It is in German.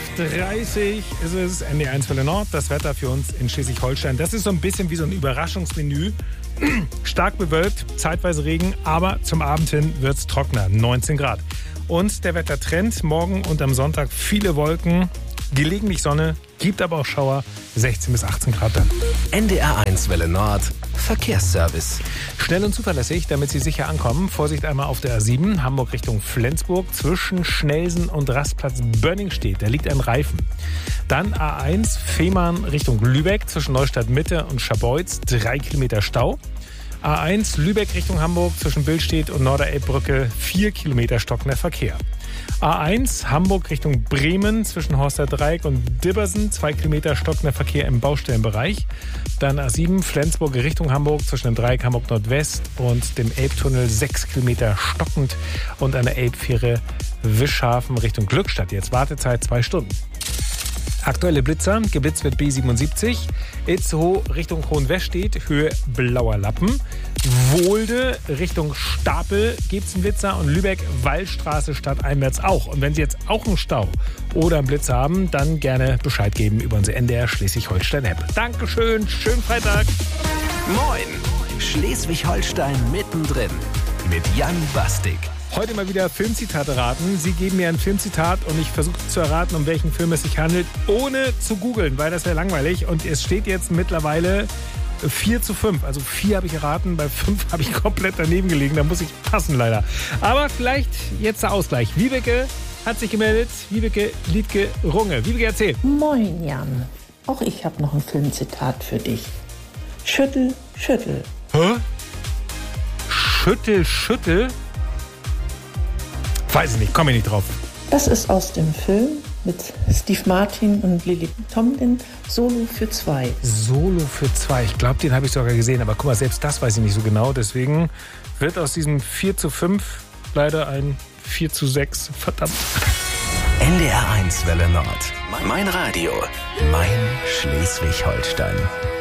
8:30 ist es, NDR1 Welle Nord, das Wetter für uns in Schleswig-Holstein. Das ist so ein bisschen wie so ein Überraschungsmenü. Stark bewölkt, zeitweise Regen, aber zum Abend hin wird es trockener, 19 Grad. Und der Wettertrend, morgen und am Sonntag viele Wolken, gelegentlich Sonne, gibt aber auch Schauer, 16 bis 18 Grad dann. NDR1 Welle Nord, Verkehrsservice. Schnell und zuverlässig, damit Sie sicher ankommen. Vorsicht einmal auf der A7, Hamburg Richtung Flensburg, zwischen Schnelsen und Rastplatz Bönningstedt. Da liegt ein Reifen. Dann A1, Fehmarn Richtung Lübeck, zwischen Neustadt Mitte und Scharbeutz, 3 Kilometer Stau. A1, Lübeck Richtung Hamburg, zwischen Billstedt und Norderelbbrücke, 4 Kilometer stockender Verkehr. A1, Hamburg Richtung Bremen, zwischen Horster Dreieck und Dibbersen, 2 Kilometer stockender Verkehr im Baustellenbereich. Dann A7, Flensburg Richtung Hamburg, zwischen dem Dreieck Hamburg Nordwest und dem Elbtunnel, 6 Kilometer stockend. Und an der Elbfähre Wischhafen Richtung Glückstadt. Jetzt Wartezeit 2 Stunden. Aktuelle Blitzer, geblitzt wird B77, Itzehoe Richtung Hohenwestedt, Höhe Blauer Lappen. Wohlde Richtung Stapel gibt es einen Blitzer und Lübeck Wallstraße stadteinwärts auch. Und wenn Sie jetzt auch einen Stau oder einen Blitzer haben, dann gerne Bescheid geben über unsere NDR Schleswig-Holstein-App. Dankeschön, schönen Freitag. Moin, Schleswig-Holstein mittendrin mit Jan Bastik. Heute mal wieder Filmzitate raten. Sie geben mir ein Filmzitat und ich versuche zu erraten, um welchen Film es sich handelt, ohne zu googeln, weil das wäre langweilig. Und es steht jetzt mittlerweile 4:5. Also 4 habe ich erraten, bei 5 habe ich komplett daneben gelegen. Da muss ich passen leider. Aber vielleicht jetzt der Ausgleich. Wiebeke hat sich gemeldet. Wiebeke Liedke Runge. Wiebeke, erzähl. Moin Jan. Auch ich habe noch ein Filmzitat für dich. Schüttel, schüttel. Hä? Schüttel, schüttel? Weiß ich nicht, komme ich nicht drauf. Das ist aus dem Film mit Steve Martin und Lily Tomlin, Solo für 2. Solo für 2. Ich glaube, den habe ich sogar gesehen. Aber guck mal, selbst das weiß ich nicht so genau. Deswegen wird aus diesem 4:5 leider ein 4:6. Verdammt. NDR1 Welle Nord. Mein Radio. Mein Schleswig-Holstein.